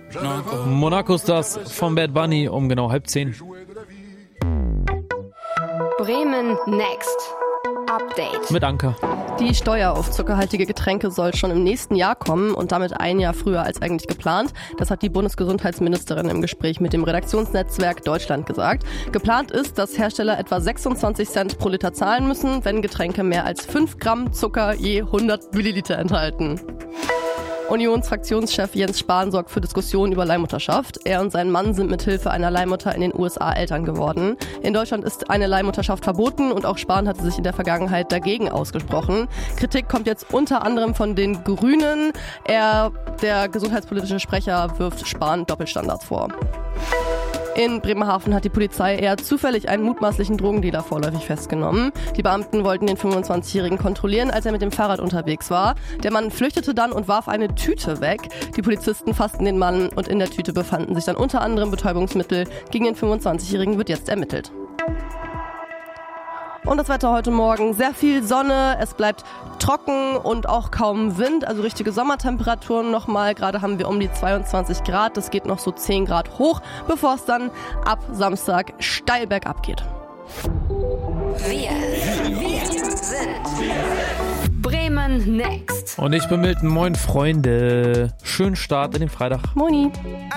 Monaco Stars von Bad Bunny um genau 9:30. Bremen Next Update. Mit Anker. Die Steuer auf zuckerhaltige Getränke soll schon im nächsten Jahr kommen und damit ein Jahr früher als eigentlich geplant. Das hat die Bundesgesundheitsministerin im Gespräch mit dem Redaktionsnetzwerk Deutschland gesagt. Geplant ist, dass Hersteller etwa 26 Cent pro Liter zahlen müssen, wenn Getränke mehr als 5 Gramm Zucker je 100 Milliliter enthalten. Unionsfraktionschef Jens Spahn sorgt für Diskussionen über Leihmutterschaft. Er und sein Mann sind mit Hilfe einer Leihmutter in den USA Eltern geworden. In Deutschland ist eine Leihmutterschaft verboten und auch Spahn hatte sich in der Vergangenheit dagegen ausgesprochen. Kritik kommt jetzt unter anderem von den Grünen. Der gesundheitspolitische Sprecher, wirft Spahn Doppelstandards vor. In Bremerhaven hat die Polizei eher zufällig einen mutmaßlichen Drogendealer vorläufig festgenommen. Die Beamten wollten den 25-Jährigen kontrollieren, als er mit dem Fahrrad unterwegs war. Der Mann flüchtete dann und warf eine Tüte weg. Die Polizisten fassten den Mann und in der Tüte befanden sich dann unter anderem Betäubungsmittel. Gegen den 25-Jährigen wird jetzt ermittelt. Und das Wetter heute Morgen, sehr viel Sonne, es bleibt trocken und auch kaum Wind, also richtige Sommertemperaturen nochmal. Gerade haben wir um die 22 Grad, das geht noch so 10 Grad hoch, bevor es dann ab Samstag steil bergab geht. Wir sind Bremen Next. Und ich bin Milton. Moin Freunde. Schönen Start in den Freitag. Moni.